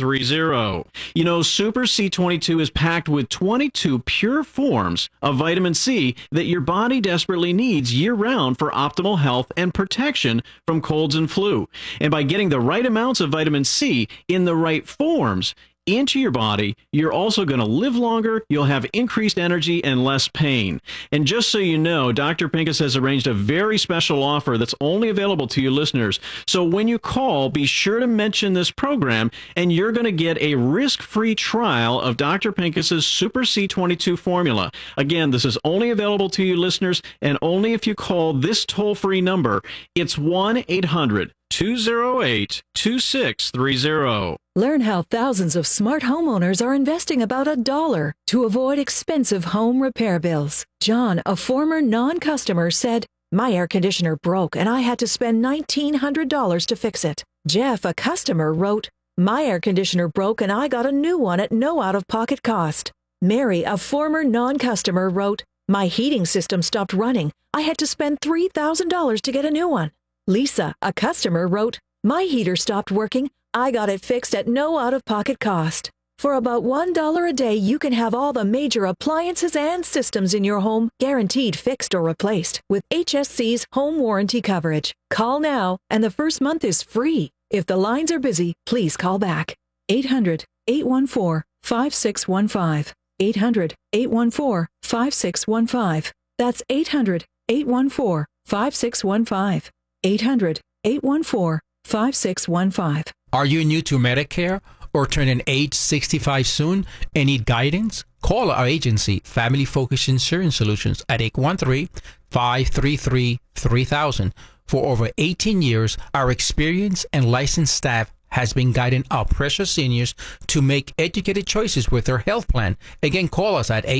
2630. You know, Super C22 is packed with 22 pure forms of vitamin C that your body desperately needs year-round for optimal health and protection from colds and flu. And by getting the right amounts of vitamin C in the right forms into your body, you're also going to live longer, you'll have increased energy and less pain. And just so you know, Dr. Pincus has arranged a very special offer that's only available to you listeners. So when you call, be sure to mention this program, and you're going to get a risk-free trial of Dr. Pincus's Super C22 formula. Again, this is only available to you listeners, and only if you call this toll-free number. It's 1-800-208-2630. Learn how thousands of smart homeowners are investing about $1 to avoid expensive home repair bills. John, a former non-customer, said, "My air conditioner broke and I had to spend $1,900 to fix it." Jeff, a customer, wrote, "My air conditioner broke and I got a new one at no out-of-pocket cost." Mary, a former non-customer, wrote, "My heating system stopped running. I had to spend $3,000 to get a new one." Lisa, a customer, wrote, "My heater stopped working. I got it fixed at no out-of-pocket cost." For about $1 a day, you can have all the major appliances and systems in your home guaranteed fixed or replaced with HSC's home warranty coverage. Call now, and the first month is free. If the lines are busy, please call back. 800-814-5615. 800-814-5615. That's 800-814-5615. 800-814-5615. Are you new to Medicare or turning age 65 soon and need guidance? Call our agency, Family Focus Insurance Solutions, at 813-533-3000. For over 18 years, our experienced and licensed staff has been guiding our precious seniors to make educated choices with their health plan. Again, call us at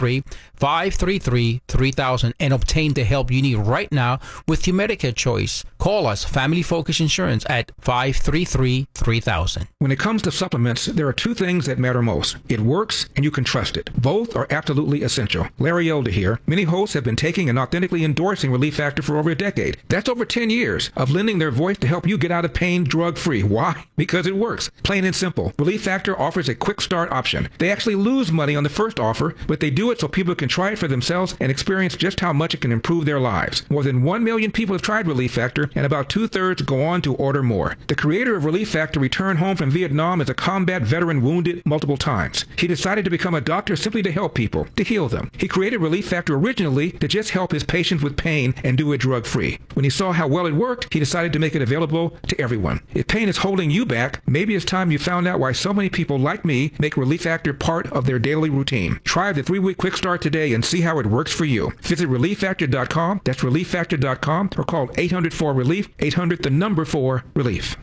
813-533-3000 and obtain the help you need right now with your Medicare choice. Call us, Family Focus Insurance, at 533-3000. When it comes to supplements, there are two things that matter most. It works and you can trust it. Both are absolutely essential. Larry Elder here. Many hosts have been taking and authentically endorsing Relief Factor for over a decade. That's over 10 years of lending their voice to help you get out of pain drug-free. Why? Because it works. Plain and simple. Relief Factor offers a quick start option. They actually lose money on the first offer, but they do it so people can try it for themselves and experience just how much it can improve their lives. More than 1 million people have tried Relief Factor, and about 2/3 go on to order more. The creator of Relief Factor returned home from Vietnam as a combat veteran wounded multiple times. He decided to become a doctor simply to help people, to heal them. He created Relief Factor originally to just help his patients with pain and do it drug-free. When he saw how well it worked, he decided to make it available to everyone. If pain is holding you back, maybe it's time you found out why so many people like me make Relief Factor part of their daily routine. Try the 3-week quick start today and see how it works for you. Visit ReliefFactor.com, that's ReliefFactor.com, or call 800-4-RELIEF, 800-4-RELIEF.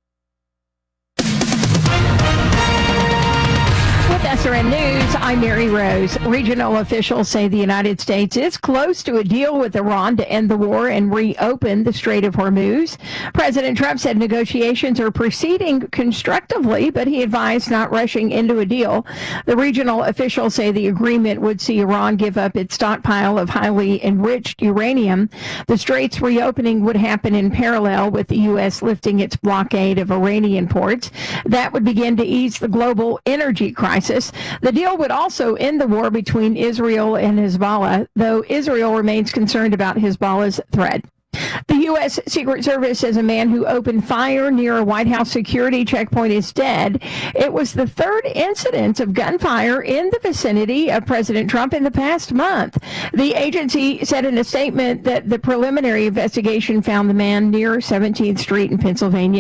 With SRN News, I'm Mary Rose. Regional officials say the United States is close to a deal with Iran to end the war and reopen the Strait of Hormuz. President Trump said negotiations are proceeding constructively, but he advised not rushing into a deal. The regional officials say the agreement would see Iran give up its stockpile of highly enriched uranium. The Strait's reopening would happen in parallel with the U.S. lifting its blockade of Iranian ports. That would begin to ease the global energy crisis. The deal would also end the war between Israel and Hezbollah, though Israel remains concerned about Hezbollah's threat. The U.S. Secret Service says a man who opened fire near a White House security checkpoint is dead. It was the third incident of gunfire in the vicinity of President Trump in the past month. The agency said in a statement that the preliminary investigation found the man near 17th Street in Pennsylvania.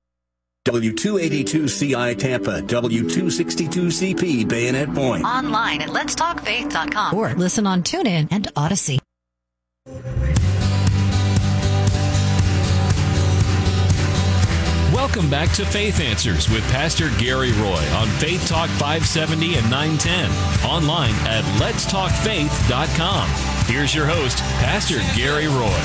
W282CI Tampa, W262CP Bayonet Point. Online at letstalkfaith.com or listen on TuneIn and Odyssey. Welcome back to Faith Answers with Pastor Gary Roy on Faith Talk 570 and 910. Online at letstalkfaith.com. Here's your host, Pastor Gary Roy.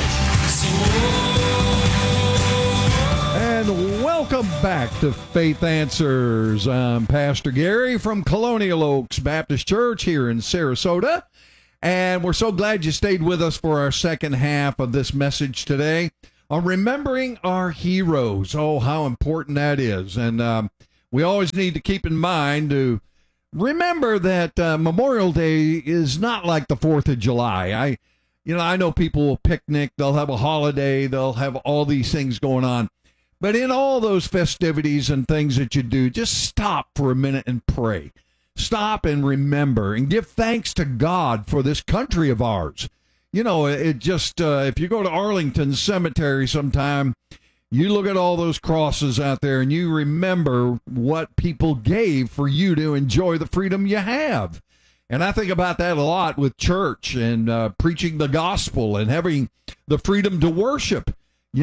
And welcome back to Faith Answers. I'm Pastor Gary from Colonial Oaks Baptist Church here in Sarasota. And we're so glad you stayed with us for our second half of this message today on remembering our heroes. Oh, how important that is. And we always need to keep in mind to remember that Memorial Day is not like the 4th of July. I know people will picnic, they'll have a holiday, they'll have all these things going on. But in all those festivities and things that you do, just stop for a minute and pray. Stop and remember and give thanks to God for this country of ours. If you go to Arlington Cemetery sometime, you look at all those crosses out there and you remember what people gave for you to enjoy the freedom you have. And I think about that a lot with church and preaching the gospel and having the freedom to worship.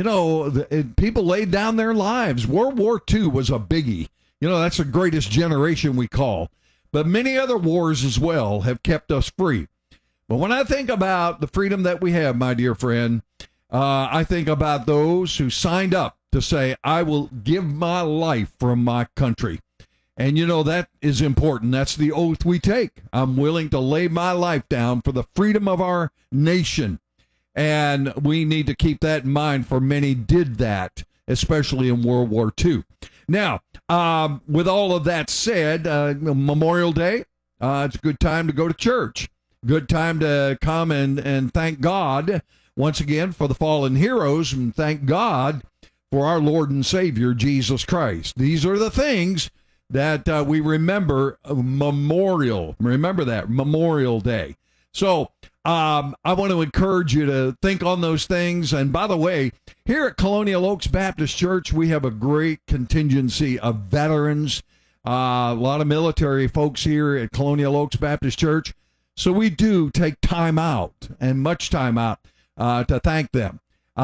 People laid down their lives. World War II was a biggie. That's the greatest generation we call. But many other wars as well have kept us free. But when I think about the freedom that we have, my dear friend, I think about those who signed up to say, I will give my life for my country. And that is important. That's the oath we take. I'm willing to lay my life down for the freedom of our nation. And we need to keep that in mind, for many did that, especially in World War II. Now, with all of that said, Memorial Day, it's a good time to go to church. Good time to come and thank God once again for the fallen heroes, and thank God for our Lord and Savior, Jesus Christ. These are the things that we remember. Remember that, Memorial Day. So I want to encourage you to think on those things. And by the way, here at Colonial Oaks Baptist Church, we have a great contingency of veterans, a lot of military folks here at Colonial Oaks Baptist Church. So we do take time out, and much time out, to thank them.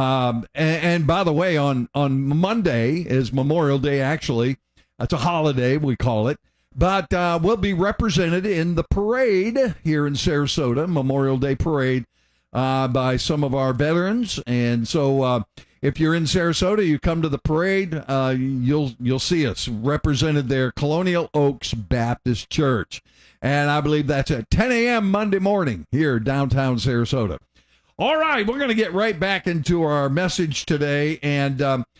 And by the way, on Monday is Memorial Day, actually. It's a holiday, we call it. But we'll be represented in the parade here in Sarasota, Memorial Day Parade, by some of our veterans. And so if you're in Sarasota, you come to the parade, you'll see us represented there, Colonial Oaks Baptist Church. And I believe that's at 10 a.m. Monday morning here downtown Sarasota. All right, we're going to get right back into our message today. And,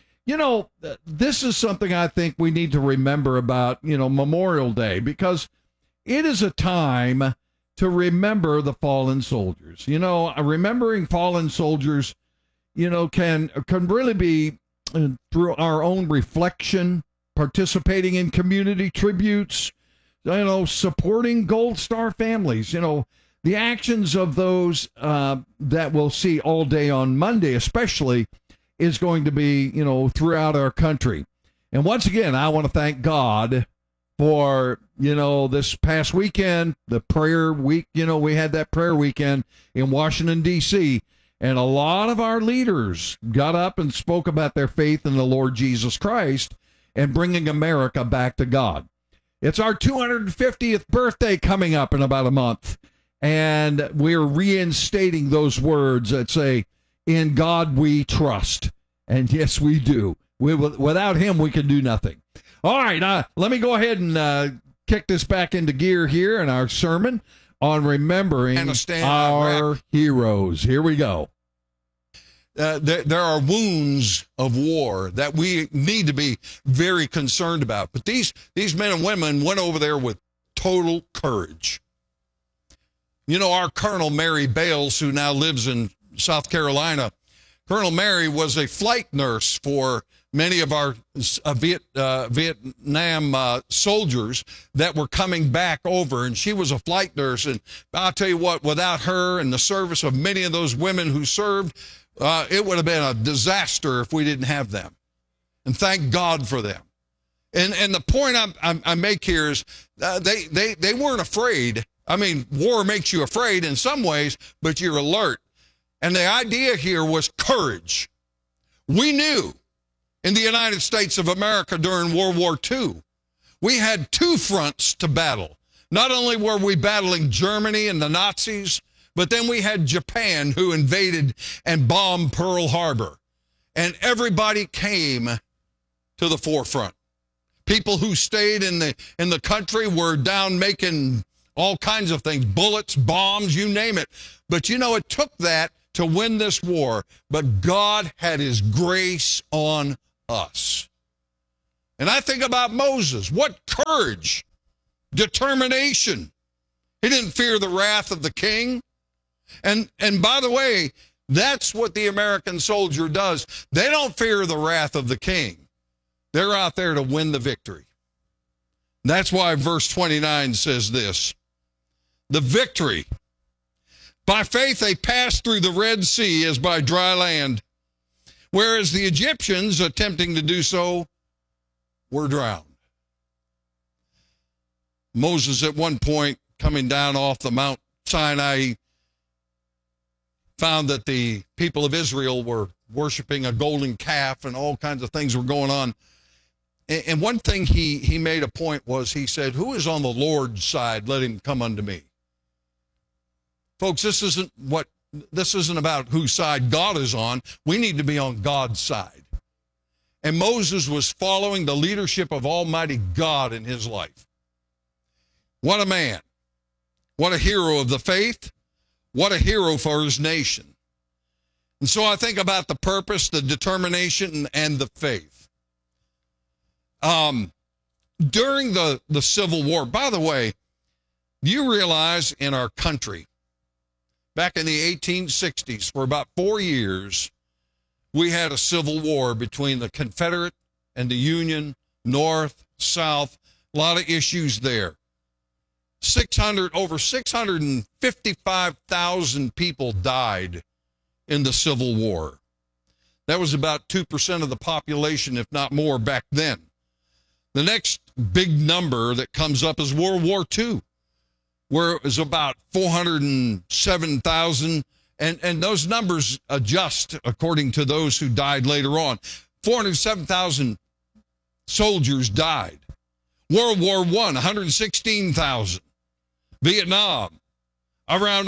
this is something I think we need to remember about, Memorial Day, because it is a time to remember the fallen soldiers. Remembering fallen soldiers, can really be through our own reflection, participating in community tributes, supporting Gold Star families, the actions of those that we'll see all day on Monday, especially, is going to be, throughout our country. And once again, I want to thank God for, this past weekend, the prayer week. We had that prayer weekend in Washington, D.C., and a lot of our leaders got up and spoke about their faith in the Lord Jesus Christ and bringing America back to God. It's our 250th birthday coming up in about a month, and we're reinstating those words that say, in God we trust. And yes, we do. Without him, we can do nothing. All right, let me go ahead and kick this back into gear here in our sermon on remembering our heroes. Here we go. There are wounds of war that we need to be very concerned about. But these men and women went over there with total courage. Our Colonel Mary Bales, who now lives in South Carolina, Colonel Mary was a flight nurse for many of our Vietnam soldiers that were coming back over, and she was a flight nurse. And I'll tell you what, without her and the service of many of those women who served, it would have been a disaster if we didn't have them. And thank God for them. And the point I make here is they weren't afraid. I mean, war makes you afraid in some ways, but you're alert. And the idea here was courage. We knew in the United States of America during World War II, we had two fronts to battle. Not only were we battling Germany and the Nazis, but then we had Japan, who invaded and bombed Pearl Harbor. And everybody came to the forefront. People who stayed in the country were down making all kinds of things, bullets, bombs, you name it. But it took that to win this war. But God had his grace on us. And I think about Moses. What courage, determination. He didn't fear the wrath of the king. And by the way, that's what the American soldier does. They don't fear the wrath of the king. They're out there to win the victory. That's why verse 29 says this. The victory. By faith they passed through the Red Sea as by dry land, whereas the Egyptians, attempting to do so, were drowned. Moses, at one point, coming down off the Mount Sinai, found that the people of Israel were worshiping a golden calf and all kinds of things were going on. And one thing he made a point was, he said, who is on the Lord's side? Let him come unto me. Folks, this isn't about whose side God is on. We need to be on God's side. And Moses was following the leadership of Almighty God in his life. What a man. What a hero of the faith. What a hero for his nation. And so I think about the purpose, the determination, and the faith. During the Civil War, by the way, do you realize in our country, back in the 1860s, for about 4 years, we had a civil war between the Confederate and the Union, North, South, a lot of issues there. Over 655,000 people died in the Civil War. That was about 2% of the population, if not more, back then. The next big number that comes up is World War II, where it was about 407,000, and those numbers adjust according to those who died later on. 407,000 soldiers died. World War I, 116,000. Vietnam, around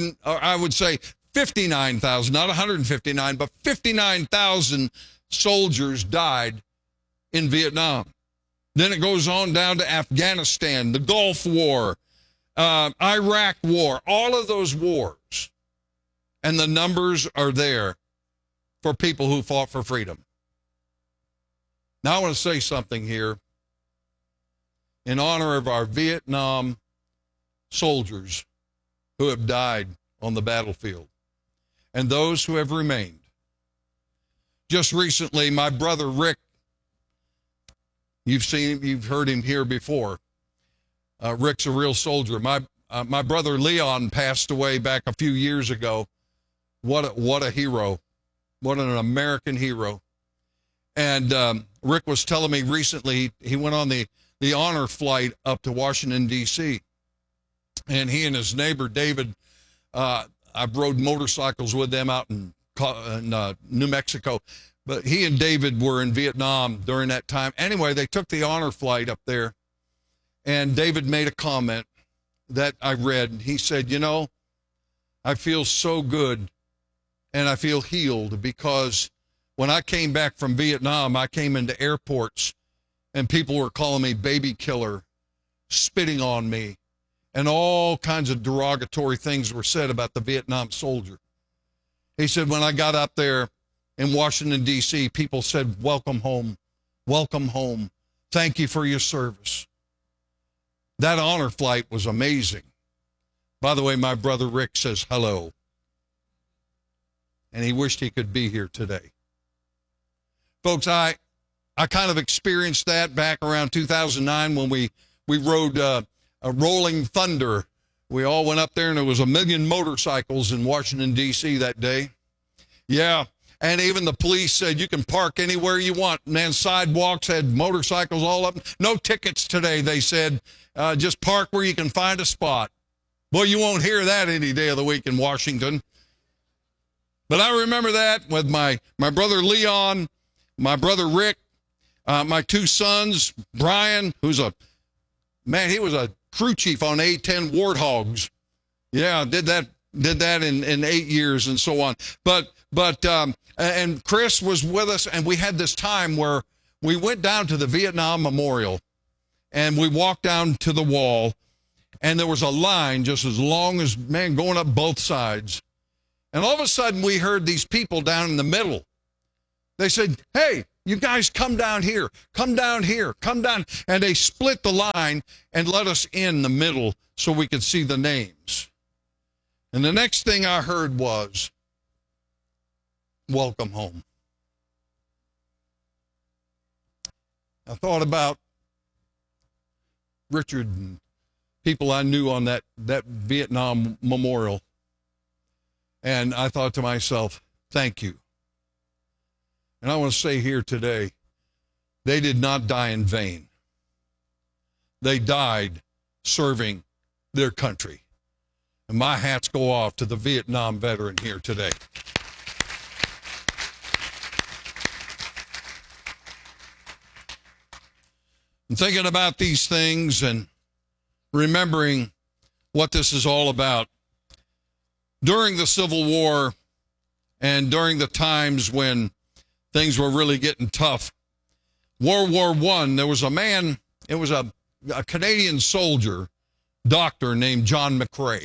59,000, not 159, but 59,000 soldiers died in Vietnam. Then it goes on down to Afghanistan, the Gulf War, Iraq War, all of those wars. And the numbers are there for people who fought for freedom. Now I want to say something here in honor of our Vietnam soldiers who have died on the battlefield and those who have remained. Just recently, my brother Rick, you've seen him, you've heard him here before. Rick's a real soldier. My brother Leon passed away back a few years ago. What a hero. What an American hero. And Rick was telling me recently, he went on the honor flight up to Washington, D.C. And he and his neighbor, David, I've rode motorcycles with them out in New Mexico. But he and David were in Vietnam during that time. Anyway, they took the honor flight up there. And David made a comment that I read. He said, you know, I feel so good and I feel healed because when I came back from Vietnam, I came into airports and people were calling me baby killer, spitting on me, and all kinds of derogatory things were said about the Vietnam soldier. He said, when I got up there in Washington, D.C., people said, welcome home, thank you for your service. That honor flight was amazing. By the way, my brother Rick says hello. And he wished he could be here today. Folks, I kind of experienced that back around 2009 when we rode a Rolling Thunder. We all went up there and there was 1 million motorcycles in Washington, D.C. that day. Yeah. And even the police said you can park anywhere you want. Man, sidewalks had motorcycles all up. No tickets today, they said. Just park where you can find a spot. Boy, you won't hear that any day of the week in Washington. But I remember that with my brother Leon, my brother Rick, my 2 sons, Brian, he was a crew chief on A-10 Warthogs. Yeah, did that in 8 years and so on. And Chris was with us, and we had this time where we went down to the Vietnam Memorial, and we walked down to the wall, and there was a line just as long as, man, going up both sides. And all of a sudden, we heard these people down in the middle. They said, hey, You guys come down here, come down here, come down. And they split the line and let us in the middle so we could see the names. And the next thing I heard was, welcome home. I thought about Richard and people I knew on that Vietnam memorial. And I thought to myself, thank you. And I want to say here today, they did not die in vain. They died serving their country. And my hats go off to the Vietnam veteran here today. I'm thinking about these things and remembering what this is all about. During the Civil War and during the times when things were really getting tough, World War I, there was a man, it was a Canadian soldier, doctor named John McCrae.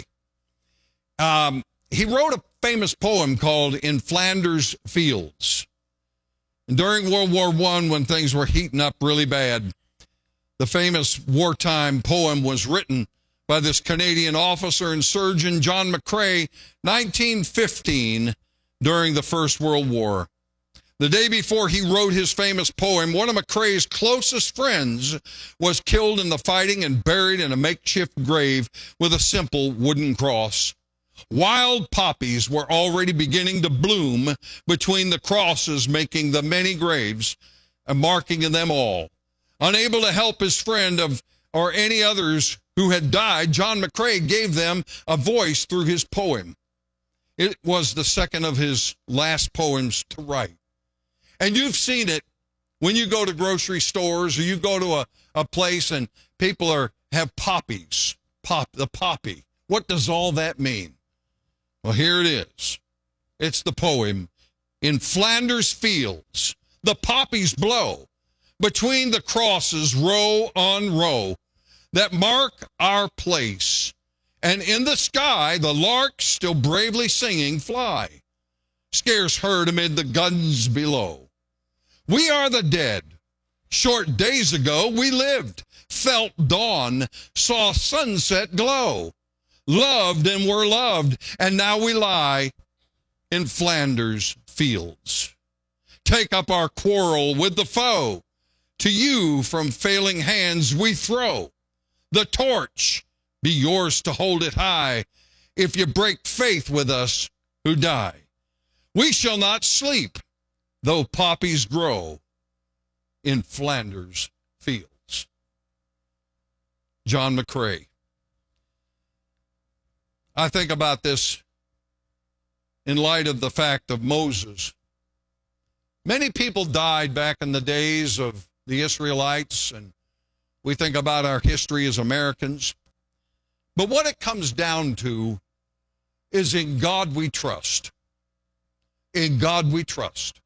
He wrote a famous poem called In Flanders Fields. And during World War I, when things were heating up really bad, the famous wartime poem was written by this Canadian officer and surgeon, John McCrae, 1915, during the First World War. The day before he wrote his famous poem, one of McCrae's closest friends was killed in the fighting and buried in a makeshift grave with a simple wooden cross. Wild poppies were already beginning to bloom between the crosses, making the many graves and marking them all. Unable to help his friend or any others who had died, John McCrae gave them a voice through his poem. It was the second of his last poems to write. And you've seen it when you go to grocery stores or you go to a place and people have poppies, the poppy. What does all that mean? Well, here it is. It's the poem, In Flanders Fields, the poppies blow between the crosses, row on row, that mark our place. And in the sky, the larks still bravely singing fly, scarce heard amid the guns below. We are the dead. Short days ago we lived, felt dawn, saw sunset glow, loved and were loved, and now we lie in Flanders Fields. Take up our quarrel with the foe. To you from failing hands we throw the torch. Be yours to hold it high if you break faith with us who die. We shall not sleep, though poppies grow in Flanders Fields. John McCrae. I think about this in light of the fact of Moses. Many people died back in the days of the Israelites, and we think about our history as Americans. But what it comes down to is in God we trust. In God we trust.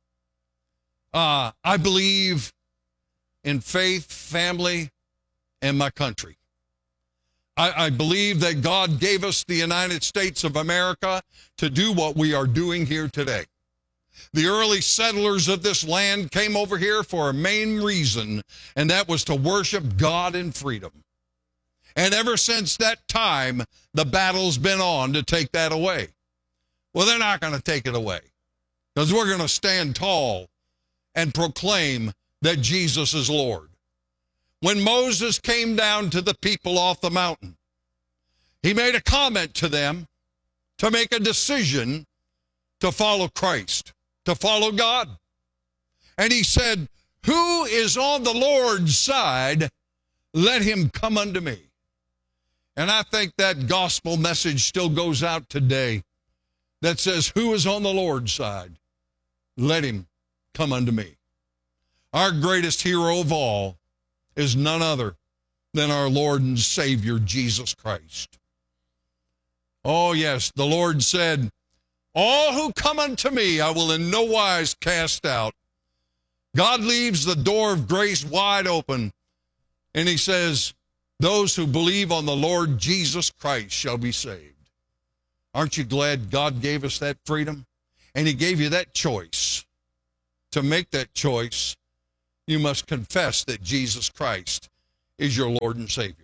I believe in faith, family, and my country. I believe that God gave us the United States of America to do what we are doing here today. The early settlers of this land came over here for a main reason, and that was to worship God in freedom. And ever since that time, the battle's been on to take that away. Well, they're not going to take it away, because we're going to stand tall and proclaim that Jesus is Lord. When Moses came down to the people off the mountain, he made a comment to them to make a decision to follow Christ, to follow God. And he said, who is on the Lord's side, let him come unto me. And I think that gospel message still goes out today that says, who is on the Lord's side, let him come unto me. Our greatest hero of all is none other than our Lord and Savior, Jesus Christ. Oh, yes, the Lord said, all who come unto me, I will in no wise cast out. God leaves the door of grace wide open, and he says, those who believe on the Lord Jesus Christ shall be saved. Aren't you glad God gave us that freedom? And he gave you that choice. to make that choice, you must confess that Jesus Christ is your Lord and Savior.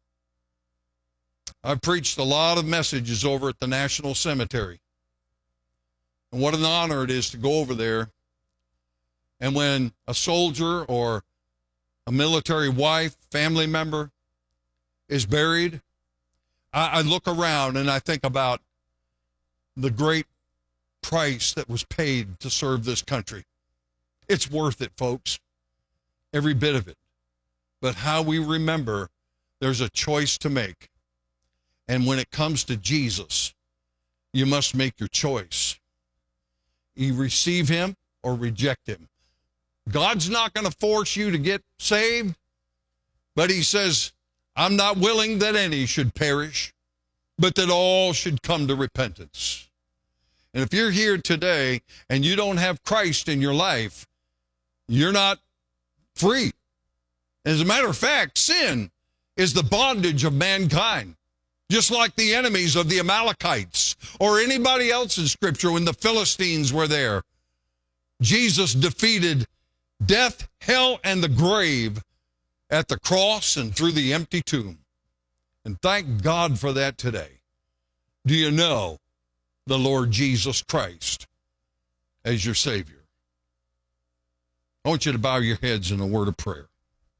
I've preached a lot of messages over at the National Cemetery. And what an honor it is to go over there. And when a soldier or a military wife, family member is buried, I look around and I think about the great price that was paid to serve this country. It's worth it, folks. Every bit of it. But how we remember, there's a choice to make. And when it comes to Jesus, you must make your choice. You receive him or reject him. God's not going to force you to get saved, but he says, I'm not willing that any should perish, but that all should come to repentance. And if you're here today and you don't have Christ in your life, you're not free. As a matter of fact, sin is the bondage of mankind. Just like the enemies of the Amalekites or anybody else in Scripture when the Philistines were there. Jesus defeated death, hell, and the grave at the cross and through the empty tomb. And thank God for that today. Do you know the Lord Jesus Christ as your Savior? I want you to bow your heads in a word of prayer.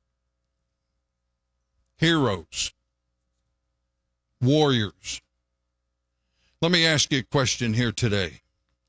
Heroes, warriors, let me ask you a question here today.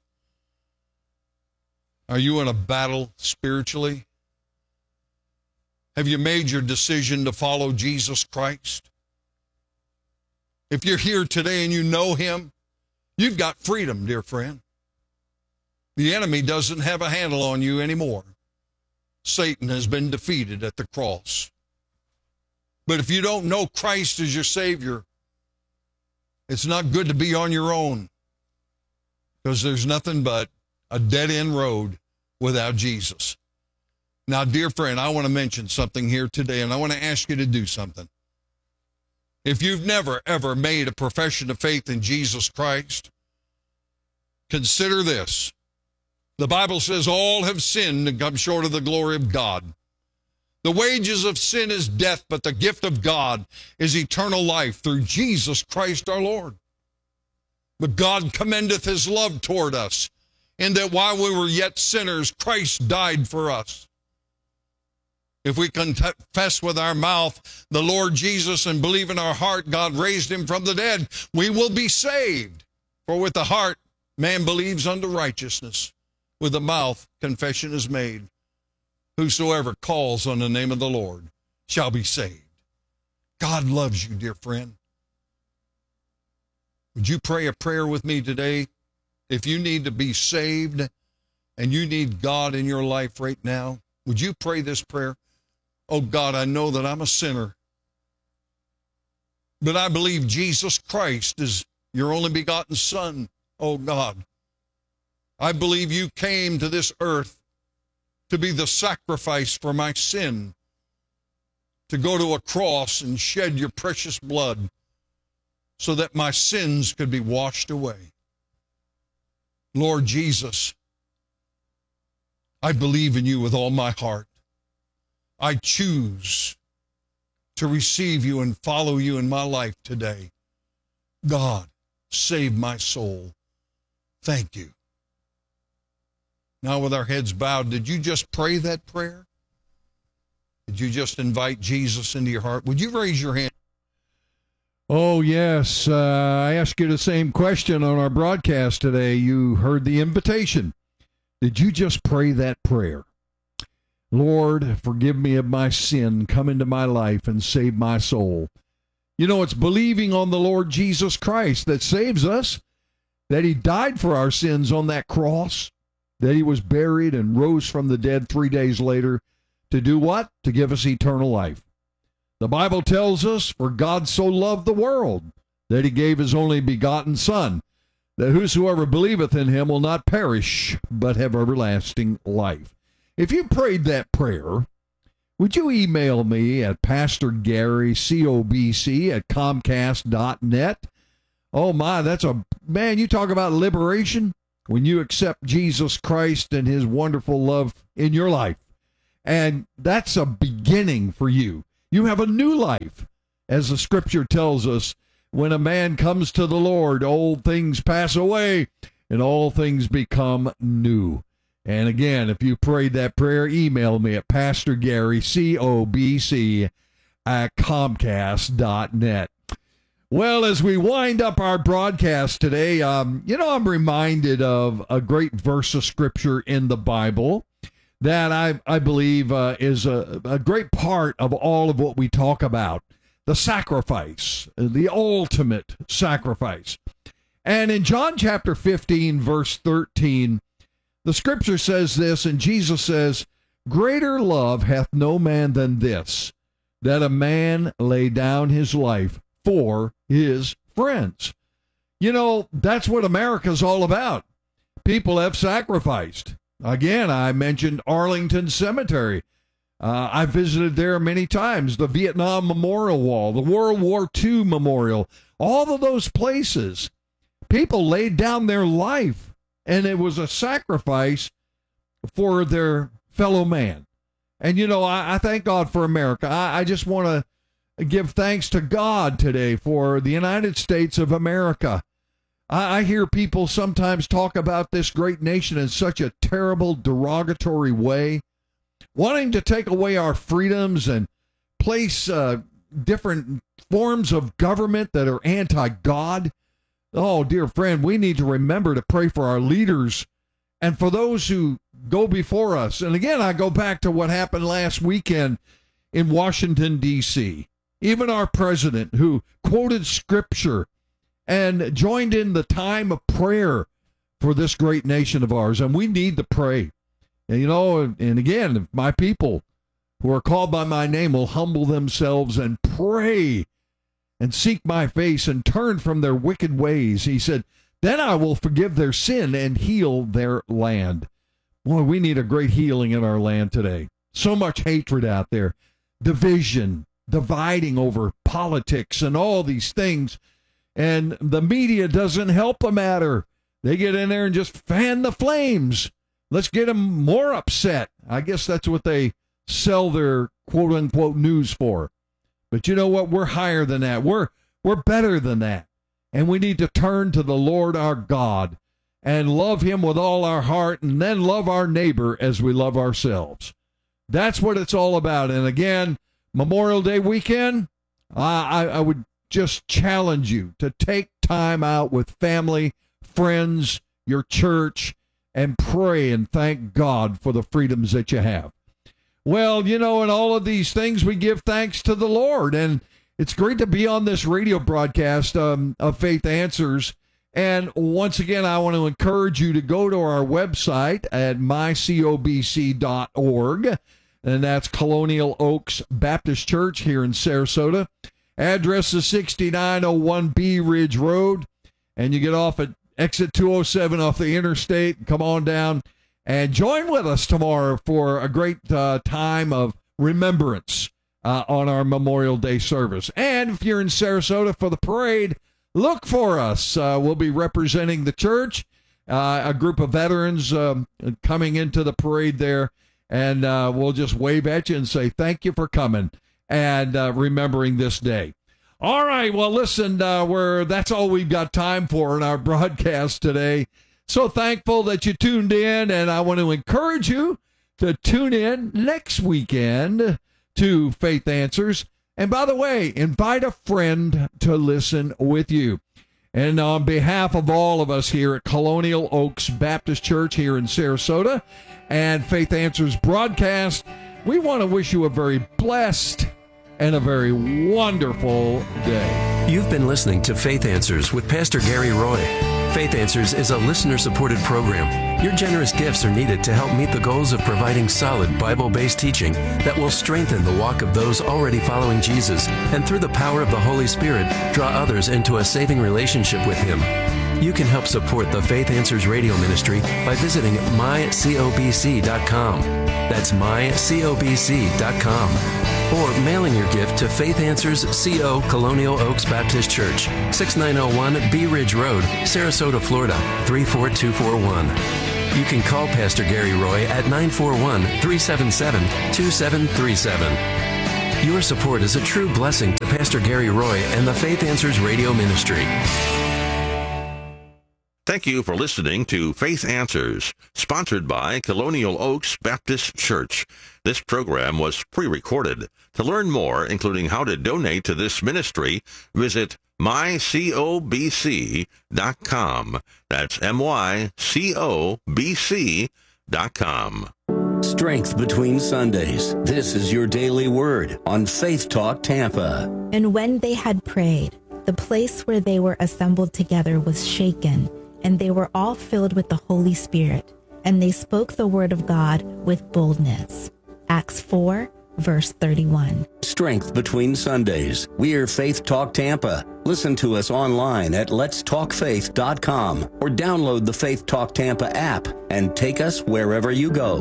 Are you in a battle spiritually? Have you made your decision to follow Jesus Christ? If you're here today and you know him, you've got freedom, dear friend. The enemy doesn't have a handle on you anymore. Satan has been defeated at the cross. But if you don't know Christ as your Savior, it's not good to be on your own, because there's nothing but a dead-end road without Jesus. Now, dear friend, I want to mention something here today, and I want to ask you to do something. If you've never, ever made a profession of faith in Jesus Christ, consider this. The Bible says all have sinned and come short of the glory of God. The wages of sin is death, but the gift of God is eternal life through Jesus Christ our Lord. But God commendeth his love toward us, in that while we were yet sinners, Christ died for us. If we confess with our mouth the Lord Jesus and believe in our heart God raised him from the dead, we will be saved. For with the heart man believes unto righteousness, with the mouth confession is made. Whosoever calls on the name of the Lord shall be saved. God loves you, dear friend. Would you pray a prayer with me today? If you need to be saved and you need God in your life right now, would you pray this prayer? Oh God, I know that I'm a sinner, but I believe Jesus Christ is your only begotten Son. Oh God, I believe you came to this earth to be the sacrifice for my sin, to go to a cross and shed your precious blood so that my sins could be washed away. Lord Jesus, I believe in you with all my heart. I choose to receive you and follow you in my life today. God, save my soul. Thank you. Now with our heads bowed, did you just pray that prayer? Did you just invite Jesus into your heart? Would you raise your hand? Oh, yes. I asked you the same question on our broadcast today. You heard the invitation. Did you just pray that prayer? Lord, forgive me of my sin. Come into my life and save my soul. You know, it's believing on the Lord Jesus Christ that saves us, that he died for our sins on that cross, that he was buried and rose from the dead 3 days later to do what? To give us eternal life. The Bible tells us, for God so loved the world that he gave his only begotten Son, that whosoever believeth in him will not perish, but have everlasting life. If you prayed that prayer, would you email me at Pastor Gary, COBC, at Comcast.net? Oh my, man, you talk about liberation. when you accept Jesus Christ and his wonderful love in your life. And that's a beginning for you. You have a new life. As the scripture tells us, when a man comes to the Lord, old things pass away and all things become new. And again, if you prayed that prayer, email me at Pastor Gary, COBC, at Comcast.net. Well, as we wind up our broadcast today, I'm reminded of a great verse of scripture in the Bible that I believe is a great part of all of what we talk about, the sacrifice, the ultimate sacrifice. And in John chapter 15, verse 13, the scripture says this, and Jesus says, "Greater love hath no man than this, that a man lay down his life for his friends." You know, that's what America's all about. People have sacrificed. Again, I mentioned Arlington Cemetery. I visited there many times, the Vietnam Memorial Wall, the World War II Memorial, all of those places. People laid down their life, and it was a sacrifice for their fellow man. And, I thank God for America. I just want to give thanks to God today for the United States of America. I hear people sometimes talk about this great nation in such a terrible, derogatory way, wanting to take away our freedoms and place different forms of government that are anti-God. Oh, dear friend, we need to remember to pray for our leaders and for those who go before us. And again, I go back to what happened last weekend in Washington, D.C. Even our president, who quoted scripture and joined in the time of prayer for this great nation of ours. And we need to pray. And again, if my people who are called by my name will humble themselves and pray and seek my face and turn from their wicked ways, he said, then I will forgive their sin and heal their land. Boy, we need a great healing in our land today. So much hatred out there, division, dividing over politics and all these things. And the media doesn't help the matter. They get in there and just fan the flames. Let's get them more upset. I guess that's what they sell their quote-unquote news for. But you know what? We're higher than that. We're better than that. And we need to turn to the Lord our God and love him with all our heart, and then love our neighbor as we love ourselves. That's what it's all about. And again, Memorial Day weekend, I would just challenge you to take time out with family, friends, your church, and pray and thank God for the freedoms that you have. Well, in all of these things, we give thanks to the Lord. And it's great to be on this radio broadcast of Faith Answers. And once again, I want to encourage you to go to our website at mycobc.org. And that's Colonial Oaks Baptist Church here in Sarasota. Address is 6901 Bee Ridge Road. And you get off at exit 207 off the interstate. Come on down and join with us tomorrow for a great time of remembrance on our Memorial Day service. And if you're in Sarasota for the parade, look for us. We'll be representing the church, a group of veterans coming into the parade there. And we'll just wave at you and say thank you for coming and remembering this day. All right, well, listen, that's all we've got time for in our broadcast today. So thankful that you tuned in, and I want to encourage you to tune in next weekend to Faith Answers. And by the way, invite a friend to listen with you. And on behalf of all of us here at Colonial Oaks Baptist Church here in Sarasota and Faith Answers broadcast, we want to wish you a very blessed and a very wonderful day. You've been listening to Faith Answers with Pastor Gary Roy. Faith Answers is a listener-supported program. Your generous gifts are needed to help meet the goals of providing solid Bible-based teaching that will strengthen the walk of those already following Jesus, and through the power of the Holy Spirit, draw others into a saving relationship with Him. You can help support the Faith Answers radio ministry by visiting mycobc.com. That's mycobc.com. or mailing your gift to Faith Answers CO Colonial Oaks Baptist Church, 6901 Bee Ridge Road, Sarasota, Florida, 34241. You can call Pastor Gary Roy at 941-377-2737. Your support is a true blessing to Pastor Gary Roy and the Faith Answers Radio Ministry. Thank you for listening to Faith Answers, sponsored by Colonial Oaks Baptist Church. This program was pre-recorded. To learn more, including how to donate to this ministry, visit mycobc.com. That's mycobc.com. Strength between Sundays. This is your daily word on Faith Talk Tampa. And when they had prayed, the place where they were assembled together was shaken, and they were all filled with the Holy Spirit, and they spoke the word of God with boldness. Acts 4, verse 31. Strength between Sundays. We're Faith Talk Tampa. Listen to us online at letstalkfaith.com or download the Faith Talk Tampa app and take us wherever you go.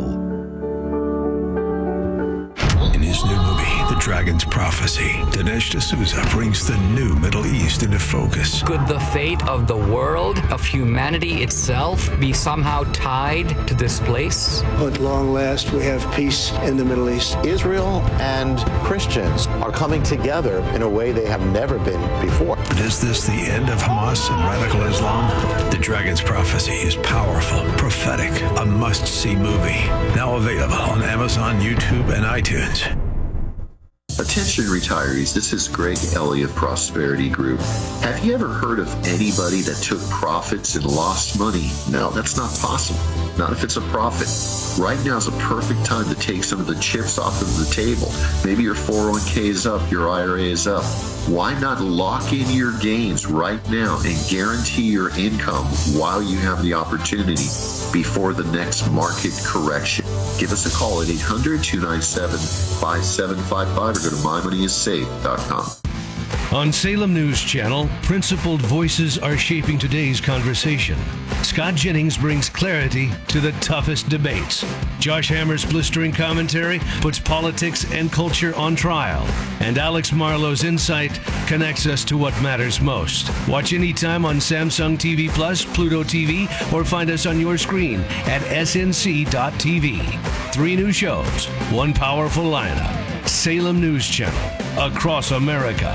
In his new movie, The Dragon's Prophecy, Dinesh D'Souza brings the new Middle East into focus. Could the fate of the world, of humanity itself, be somehow tied to this place? At long last, we have peace in the Middle East. Israel and Christians are coming together in a way they have never been before. But is this the end of Hamas and radical Islam? The Dragon's Prophecy is powerful, prophetic, a must-see movie. Now available on Amazon, YouTube, and iTunes. Attention retirees, this is Greg Elliott, Prosperity Group. Have you ever heard of anybody that took profits and lost money? No, that's not possible. Not if it's a profit. Right now is a perfect time to take some of the chips off of the table. Maybe your 401k is up, your IRA is up. Why not lock in your gains right now and guarantee your income while you have the opportunity before the next market correction? Give us a call at 800-297-5755 or go to mymoneyissafe.com. On Salem News Channel, principled voices are shaping today's conversation. Scott Jennings brings clarity to the toughest debates. Josh Hammer's blistering commentary puts politics and culture on trial. And Alex Marlowe's insight connects us to what matters most. Watch anytime on Samsung TV Plus, Pluto TV, or find us on your screen at snc.tv. 3 new shows, 1 powerful lineup. Salem News Channel, across America.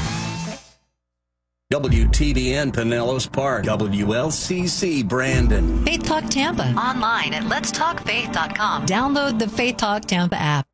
WTBN Pinellas Park, WLCC Brandon. Faith Talk Tampa. Online at letstalkfaith.com. Download the Faith Talk Tampa app.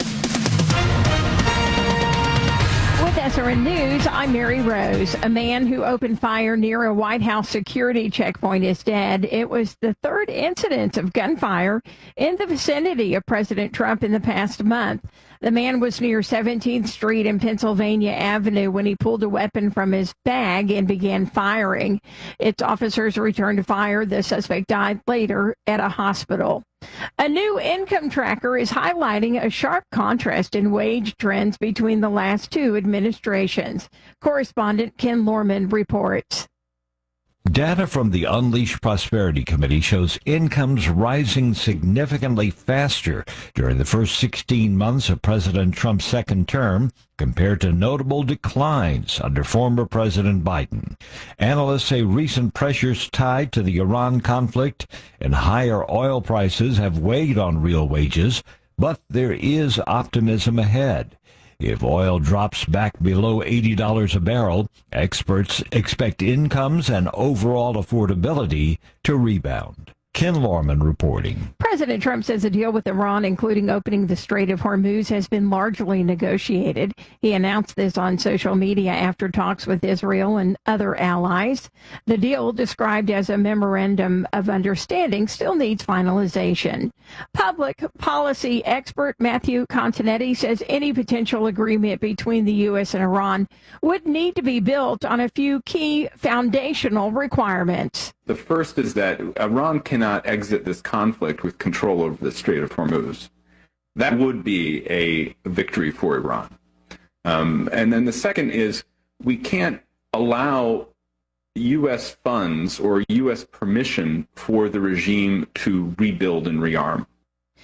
With SRN News, I'm Mary Rose. A man who opened fire near a White House security checkpoint is dead. It was the 3rd incident of gunfire in the vicinity of President Trump in the past month. The man was near 17th Street and Pennsylvania Avenue when he pulled a weapon from his bag and began firing. Its officers returned to fire. The suspect died later at a hospital. A new income tracker is highlighting a sharp contrast in wage trends between the last 2 administrations. Correspondent Ken Lorman reports. Data from the Unleash Prosperity Committee shows incomes rising significantly faster during the first 16 months of President Trump's second term compared to notable declines under former President Biden. Analysts say recent pressures tied to the Iran conflict and higher oil prices have weighed on real wages, but there is optimism ahead. If oil drops back below $80 a barrel, experts expect incomes and overall affordability to rebound. Ken Lorman reporting. President Trump says a deal with Iran, including opening the Strait of Hormuz, has been largely negotiated. He announced this on social media after talks with Israel and other allies. The deal, described as a memorandum of understanding, still needs finalization. Public policy expert Matthew Continetti says any potential agreement between the U.S. and Iran would need to be built on a few key foundational requirements. The first is that Iran cannot exit this conflict with control over the Strait of Hormuz. That would be a victory for Iran. And then the second is we can't allow U.S. funds or U.S. permission for the regime to rebuild and rearm.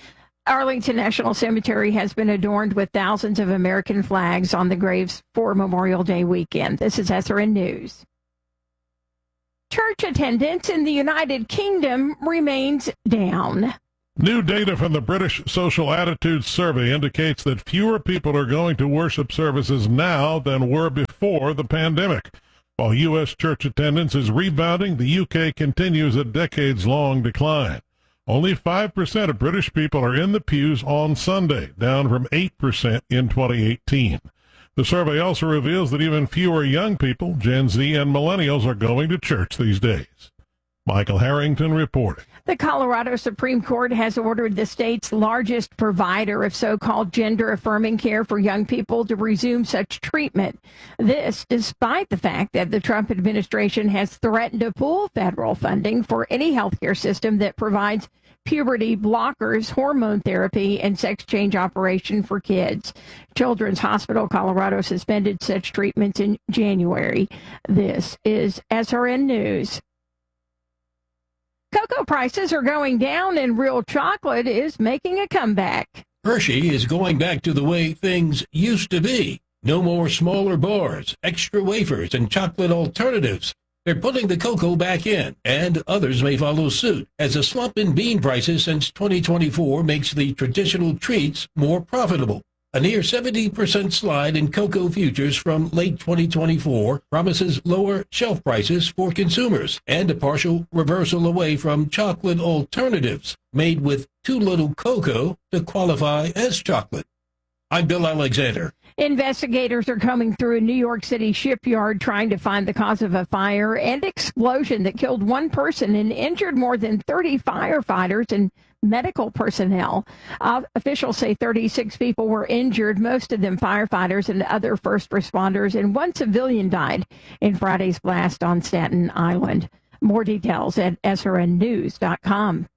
Arlington National Cemetery has been adorned with thousands of American flags on the graves for Memorial Day weekend. This is SRN News. Church attendance in the United Kingdom remains down. New data from the British Social Attitudes Survey indicates that fewer people are going to worship services now than were before the pandemic. While U.S. church attendance is rebounding, the U.K. continues a decades-long decline. Only 5% of British people are in the pews on Sunday, down from 8% in 2018. The survey also reveals that even fewer young people, Gen Z and millennials, are going to church these days. Michael Harrington reporting. The Colorado Supreme Court has ordered the state's largest provider of so-called gender-affirming care for young people to resume such treatment. This despite the fact that the Trump administration has threatened to pull federal funding for any healthcare system that provides puberty blockers, hormone therapy, and sex change operation for kids. Children's Hospital Colorado suspended such treatments in January. This is SRN News. Cocoa prices are going down and real chocolate is making a comeback. Hershey is going back to the way things used to be. No more smaller bars, extra wafers, and chocolate alternatives. They're putting the cocoa back in, and others may follow suit, as a slump in bean prices since 2024 makes the traditional treats more profitable. A near 70% slide in cocoa futures from late 2024 promises lower shelf prices for consumers and a partial reversal away from chocolate alternatives made with too little cocoa to qualify as chocolate. I'm Bill Alexander. Investigators are combing through a New York City shipyard trying to find the cause of a fire and explosion that killed one person and injured more than 30 firefighters and medical personnel. Officials say 36 people were injured, most of them firefighters and other first responders, and one civilian died in Friday's blast on Staten Island. More details at srnnews.com.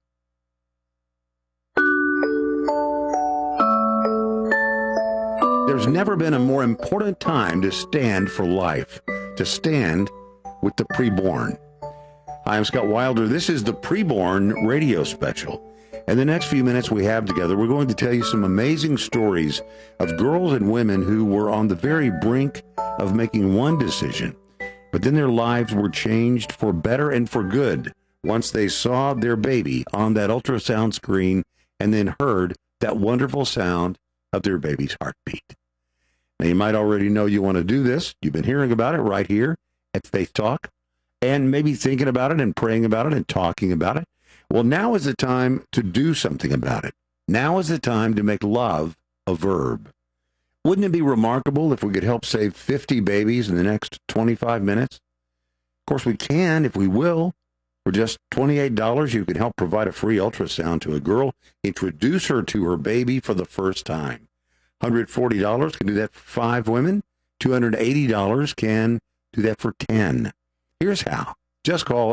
There's never been a more important time to stand for life, to stand with the preborn. Hi, I'm Scott Wilder. This is the Preborn radio special. In the next few minutes we have together, we're going to tell you some amazing stories of girls and women who were on the very brink of making one decision, but then their lives were changed for better and for good once they saw their baby on that ultrasound screen and then heard that wonderful sound of their baby's heartbeat. Now, you might already know you want to do this. You've been hearing about it right here at Faith Talk and maybe thinking about it and praying about it and talking about it. Well, now is the time to do something about it. Now is the time to make love a verb. Wouldn't it be remarkable if we could help save 50 babies in the next 25 minutes? Of course, we can if we will. For just $28, you can help provide a free ultrasound to a girl, introduce her to her baby for the first time. $140 can do that for 5 women. $280 can do that for 10. Here's how. Just call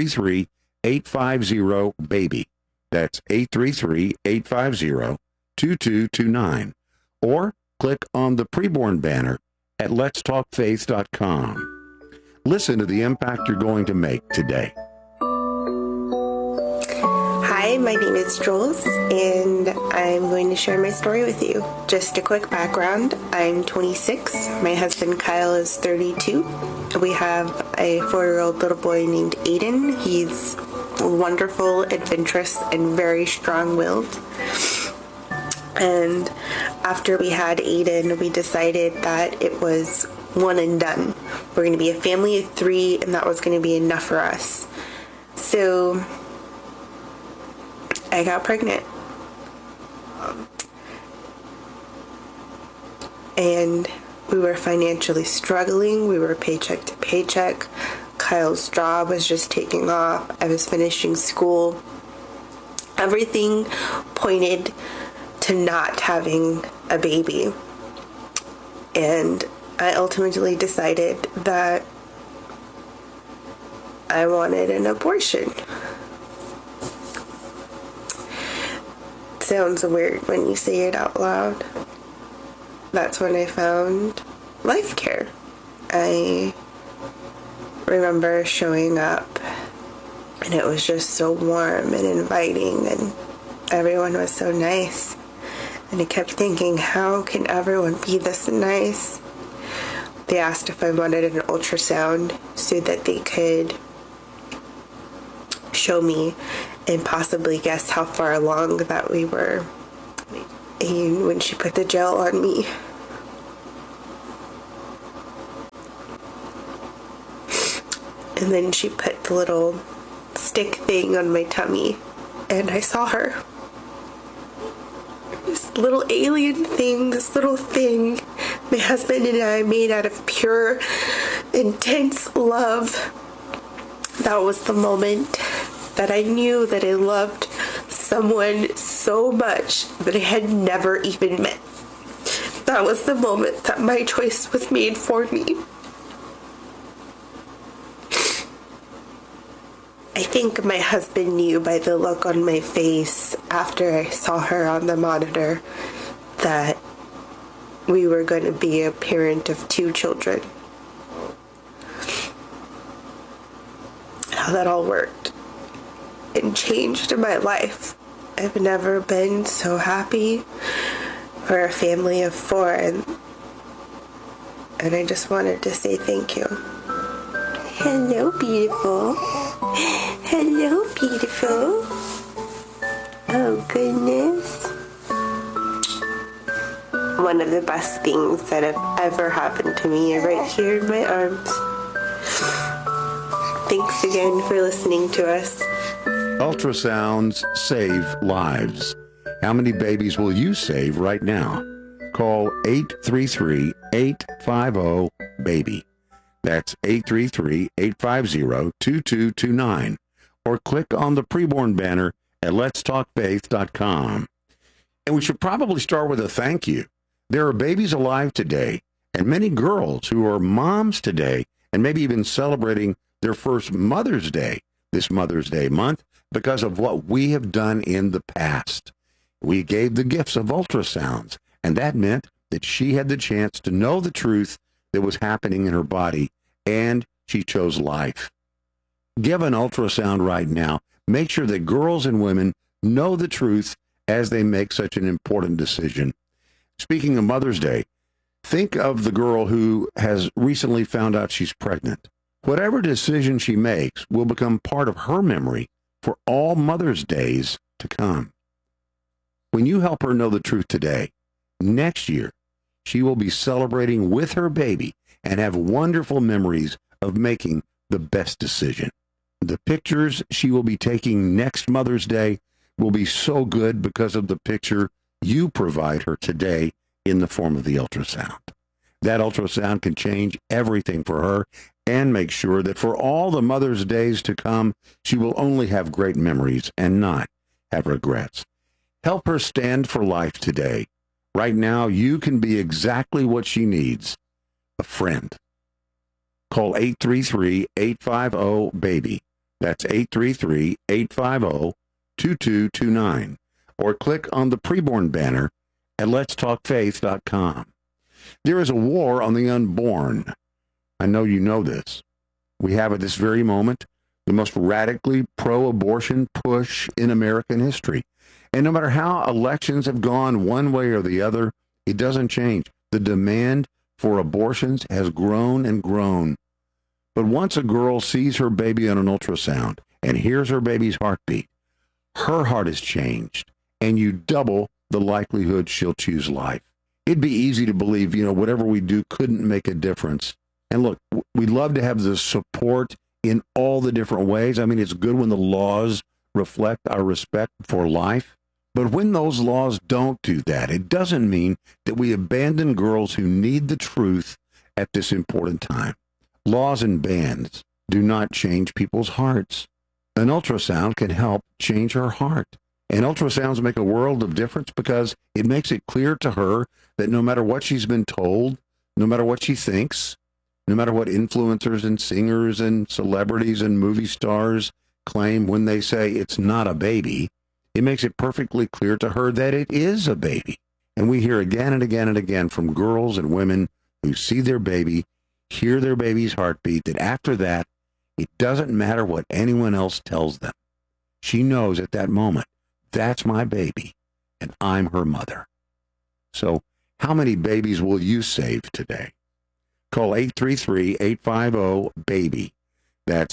833-850-BABY. That's 833-850-2229. Or click on the Preborn banner at letstalkfaith.com. Listen to the impact you're going to make today. Hi, my name is Jules, and I'm going to share my story with you. Just a quick background. I'm 26. My husband Kyle is 32. We have a 4-year-old little boy named Aiden. He's wonderful, adventurous, and very strong-willed. And after we had Aiden, we decided that it was one and done. We're going to be a family of 3, and that was going to be enough for us. So I got pregnant. And we were financially struggling. We were paycheck to paycheck. Kyle's job was just taking off. I was finishing school. Everything pointed to not having a baby. And I ultimately decided that I wanted an abortion. Sounds weird when you say it out loud. That's when I found Life Care. I remember showing up, and it was just so warm and inviting, and everyone was so nice. And I kept thinking, how can everyone be this nice? They asked if I wanted an ultrasound so that they could show me and possibly guess how far along that we were. And when she put the gel on me, and then she put the little stick thing on my tummy, and I saw her. This little alien thing, this little thing my husband and I made out of pure, intense love. That was the moment that I knew that I loved someone so much that I had never even met. That was the moment that my choice was made for me. I think my husband knew by the look on my face after I saw her on the monitor that we were going to be a parent of 2 children. How that all worked and changed my life. I've never been so happy. We're a family of 4, and I just wanted to say thank you. Hello, beautiful. Hello, beautiful. Oh, goodness. One of the best things that have ever happened to me are right here in my arms. Thanks again for listening to us. Ultrasounds save lives. How many babies will you save right now? Call 833-850-BABY. That's 833-850-2229. Or click on the preborn banner at letstalkfaith.com. And we should probably start with a thank you. There are babies alive today, and many girls who are moms today, and maybe even celebrating their first Mother's Day this Mother's Day month because of what we have done in the past. We gave the gifts of ultrasounds, and that meant that she had the chance to know the truth that was happening in her body, and she chose life. Give an ultrasound right now. Make sure that girls and women know the truth as they make such an important decision. Speaking of Mother's Day, think of the girl who has recently found out she's pregnant. Whatever decision she makes will become part of her memory for all Mother's Days to come. When you help her know the truth today, next year, she will be celebrating with her baby and have wonderful memories of making the best decision. The pictures she will be taking next Mother's Day will be so good because of the picture you provide her today in the form of the ultrasound. That ultrasound can change everything for her and make sure that for all the Mother's Days to come, she will only have great memories and not have regrets. Help her stand for life today. Right now, you can be exactly what she needs, a friend. Call 833-850-BABY. That's 833-850-2229. Or click on the preborn banner at letstalkfaith.com. There is a war on the unborn. I know you know this. We have at this very moment the most radically pro-abortion push in American history. And no matter how elections have gone one way or the other, it doesn't change. The demand for abortions has grown and grown. But once a girl sees her baby on an ultrasound and hears her baby's heartbeat, her heart is changed, and you double the likelihood she'll choose life. It'd be easy to believe, whatever we do couldn't make a difference. And look, we'd love to have the support in all the different ways. I mean, it's good when the laws reflect our respect for life. But when those laws don't do that, it doesn't mean that we abandon girls who need the truth at this important time. Laws and bans do not change people's hearts. An ultrasound can help change her heart. And ultrasounds make a world of difference because it makes it clear to her that no matter what she's been told, no matter what she thinks, no matter what influencers and singers and celebrities and movie stars claim when they say it's not a baby, it makes it perfectly clear to her that it is a baby. And we hear again and again and again from girls and women who see their baby, hear their baby's heartbeat, that after that, it doesn't matter what anyone else tells them. She knows at that moment That's my baby, and I'm her mother. So how many babies will you save today? Call 833-850-BABY. That's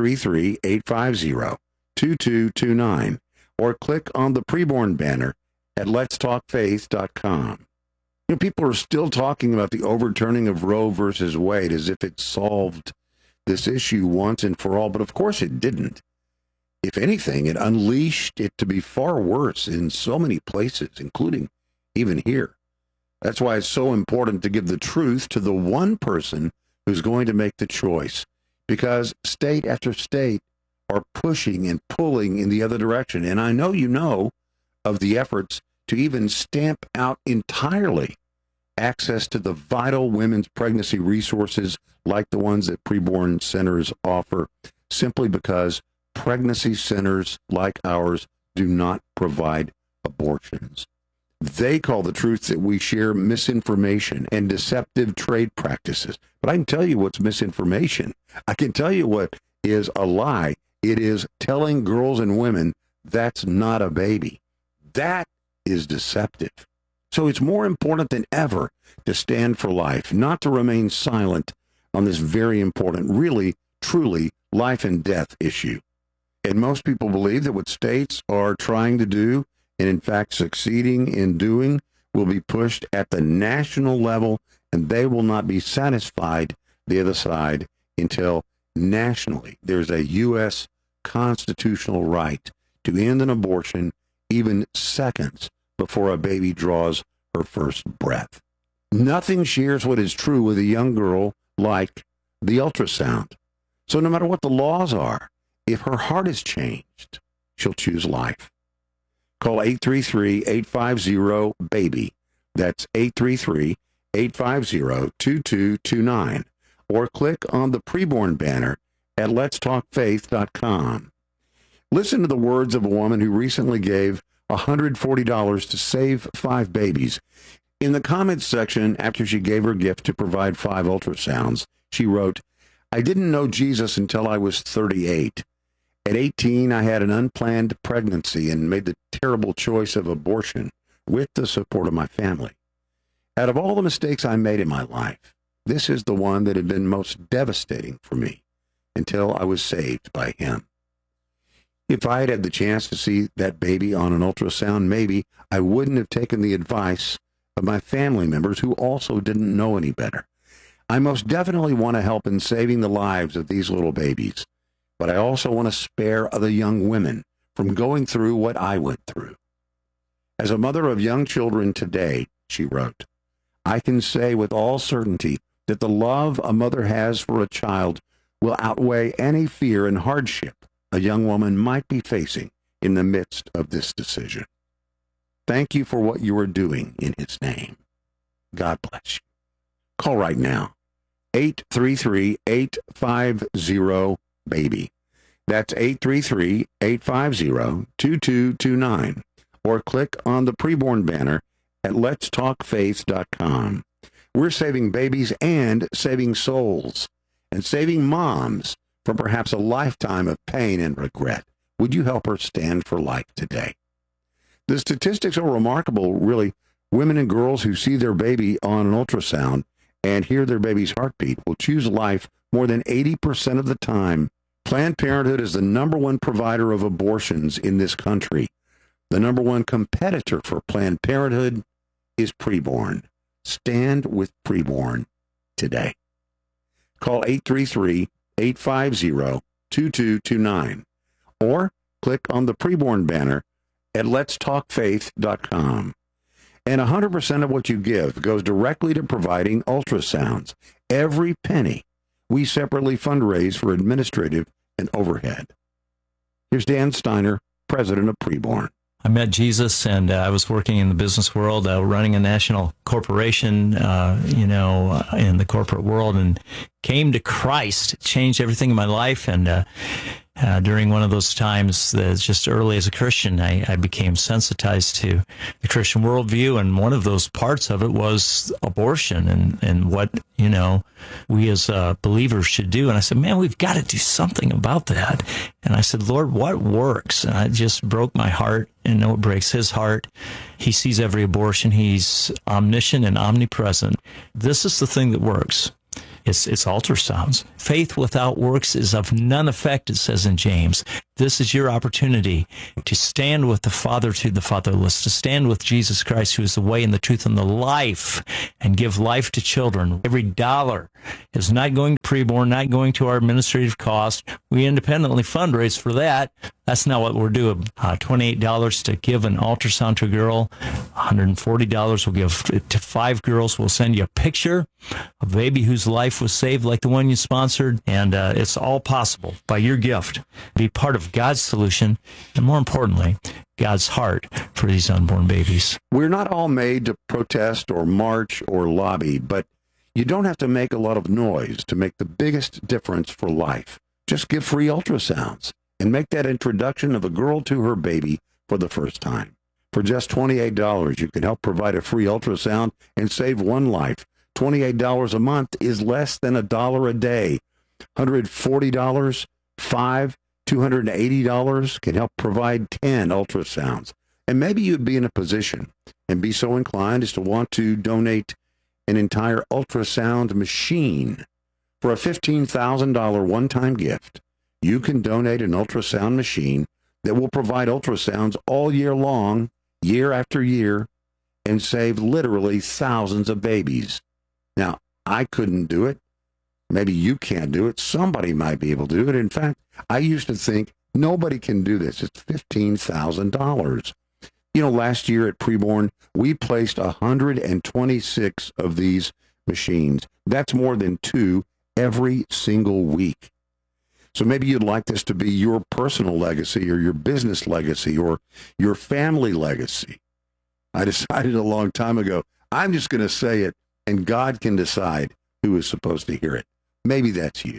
833-850-2229. Or click on the preborn banner at letstalkfaith.com. You know, people are still talking about the overturning of Roe versus Wade as if it solved this issue once and for all, but of course it didn't. If anything, it unleashed it to be far worse in so many places, including even here. That's why it's so important to give the truth to the one person who's going to make the choice, because state after state are pushing and pulling in the other direction. And I know you know of the efforts to even stamp out entirely access to the vital women's pregnancy resources like the ones that preborn centers offer, simply because pregnancy centers like ours do not provide abortions. They call the truth that we share misinformation and deceptive trade practices. But I can tell you what's misinformation. I can tell you what is a lie. It is telling girls and women that's not a baby. That is deceptive. So it's more important than ever to stand for life, not to remain silent on this very important, really, truly life and death issue. And most people believe that what states are trying to do, and in fact succeeding in doing, will be pushed at the national level, and they will not be satisfied, the other side, until nationally there's a U.S. constitutional right to end an abortion even seconds before a baby draws her first breath. Nothing shares what is true with a young girl like the ultrasound. So no matter what the laws are, if her heart is changed, she'll choose life. Call 833-850-BABY. That's 833-850-2229. Or click on the preborn banner at letstalkfaith.com. Listen to the words of a woman who recently gave $140 to save 5 babies. In the comments section, after she gave her gift to provide 5 ultrasounds, she wrote, "I didn't know Jesus until I was 38. At 18, I had an unplanned pregnancy and made the terrible choice of abortion with the support of my family. Out of all the mistakes I made in my life, this is the one that had been most devastating for me until I was saved by him. If I had had the chance to see that baby on an ultrasound, maybe I wouldn't have taken the advice of my family members who also didn't know any better. I most definitely want to help in saving the lives of these little babies, but I also want to spare other young women from going through what I went through. As a mother of young children today," she wrote, "I can say with all certainty that the love a mother has for a child will outweigh any fear and hardship a young woman might be facing in the midst of this decision. Thank you for what you are doing in his name. God bless you." Call right now, 833-850-BABY. That's 833-850-2229. Or click on the preborn banner at letstalkfaith.com. We're saving babies and saving souls and saving moms from perhaps a lifetime of pain and regret. Would you help her stand for life today? The statistics are remarkable, really. Women and girls who see their baby on an ultrasound and hear their baby's heartbeat will choose life more than 80% of the time. Planned Parenthood is the #1 provider of abortions in this country. The #1 competitor for Planned Parenthood is Preborn. Stand with Preborn today. Call 833-850-2229 or click on the Preborn banner at letstalkfaith.com. And 100% of what you give goes directly to providing ultrasounds. Every penny we separately fundraise for administrative and overhead. Here's Dan Steiner, president of Preborn. I met Jesus, and I was working in the business world, running a national corporation, in the corporate world, and came to Christ. It changed everything in my life, and During one of those times, just early as a Christian, I became sensitized to the Christian worldview, and one of those parts of it was abortion and what, we as believers should do. And I said, man, we've got to do something about that. And I said, Lord, what works? And it just broke my heart, and it breaks his heart. He sees every abortion. He's omniscient and omnipresent. This is the thing that works. It's ultrasounds. Faith without works is of none effect, it says in James. This is your opportunity to stand with the father to the fatherless, to stand with Jesus Christ, who is the way and the truth and the life, and give life to children. Every dollar is not going to preborn, not going to our administrative cost. We independently fundraise for that. That's not what we're doing. $28 to give an ultrasound to a girl. $140 we'll give to 5 girls. We'll send you a picture of a baby whose life was saved, like the one you sponsored. And it's all possible by your gift. Be part of God's solution, and more importantly, God's heart for these unborn babies. We're not all made to protest or march or lobby, but you don't have to make a lot of noise to make the biggest difference for life. Just give free ultrasounds and make that introduction of a girl to her baby for the first time. For just $28, you can help provide a free ultrasound and save one life. $28 a month is less than $1 a day. $140, $280 can help provide 10 ultrasounds. And maybe you'd be in a position and be so inclined as to want to donate an entire ultrasound machine. For a $15,000 one-time gift, you can donate an ultrasound machine that will provide ultrasounds all year long, year after year, and save literally thousands of babies. Now, I couldn't do it. Maybe you can't do it. Somebody might be able to do it. In fact, I used to think nobody can do this. It's $15,000. Last year at Preborn, we placed 126 of these machines. That's more than 2 every single week. So maybe you'd like this to be your personal legacy or your business legacy or your family legacy. I decided a long time ago, I'm just going to say it, and God can decide who is supposed to hear it. Maybe that's you.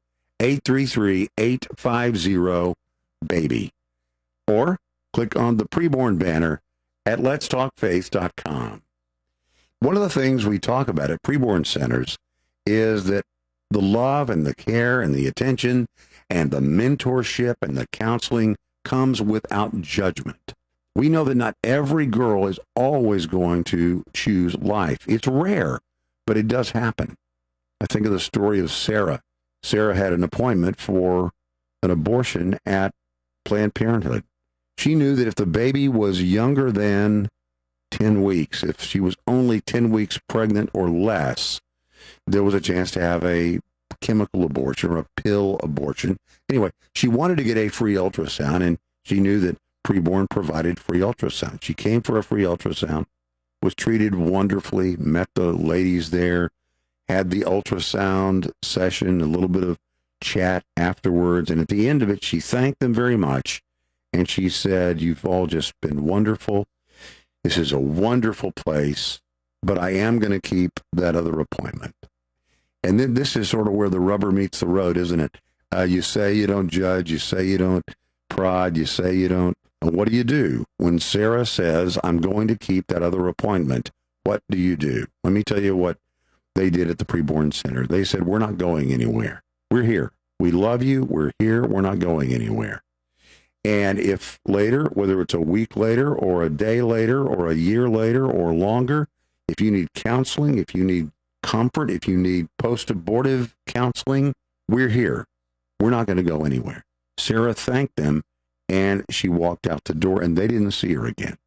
833-850-BABY. Or click on the Preborn banner at letstalkfaith.com. One of the things we talk about at Preborn Centers is that the love and the care and the attention and the mentorship and the counseling comes without judgment. We know that not every girl is always going to choose life. It's rare, but it does happen. I think of the story of Sarah. Sarah had an appointment for an abortion at Planned Parenthood. She knew that if the baby was younger than 10 weeks, if she was only 10 weeks pregnant or less, there was a chance to have a chemical abortion or a pill abortion. Anyway, she wanted to get a free ultrasound, and she knew that Preborn provided free ultrasound. She came for a free ultrasound, was treated wonderfully, met the ladies there, had the ultrasound session, a little bit of chat afterwards, and at the end of it, she thanked them very much, and she said, "You've all just been wonderful. This is a wonderful place, but I am going to keep that other appointment." And then this is sort of where the rubber meets the road, isn't it? You say you don't judge, you say you don't prod, you say you don't. What do? When Sarah says, "I'm going to keep that other appointment," what do you do? Let me tell you what they did at the Preborn Center. They said, "We're not going anywhere. We're here. We love you. We're here. We're not going anywhere." And if later, whether it's a week later or a day later or a year later or longer, if you need counseling, if you need comfort, if you need post-abortive counseling, we're here. We're not going to go anywhere. Sarah thanked them, and she walked out the door, and they didn't see her again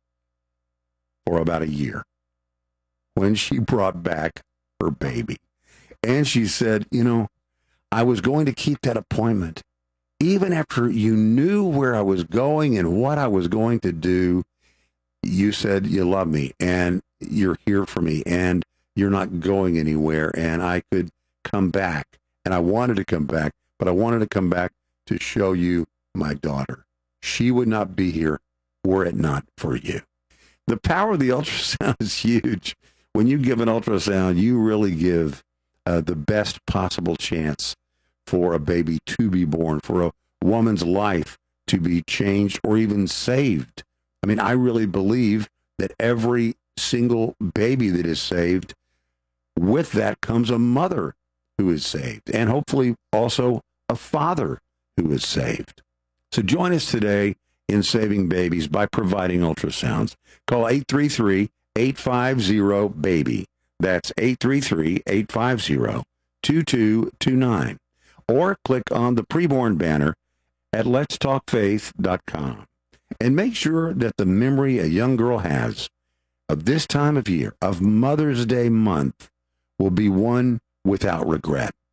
for about a year when she brought back her baby. And she said, I was going to keep that appointment. Even after you knew where I was going and what I was going to do, you said you love me, and you're here for me, and you're not going anywhere, and I could come back. And I wanted to come back, but I wanted to come back to show you my daughter. She would not be here were it not for you. The power of the ultrasound is huge. When you give an ultrasound, you really give the best possible chance for a baby to be born, for a woman's life to be changed or even saved. I mean, I really believe that every single baby that is saved, with that comes a mother who is saved, and hopefully also a father who is saved. So join us today in saving babies by providing ultrasounds. Call 833-850-BABY. That's 833-850-2229. Or click on the preborn banner at letstalkfaith.com. And make sure that the memory a young girl has of this time of year, of Mother's Day month, will be one without regret.